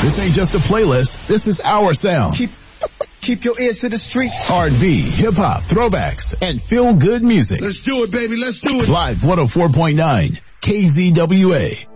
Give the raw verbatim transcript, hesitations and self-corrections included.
This ain't just a playlist. This is our sound. Keep, keep your ears to the streets. R and B, hip-hop, throwbacks, and feel-good music. Let's do it, baby. Let's do it. Live one oh four point nine K Z W A.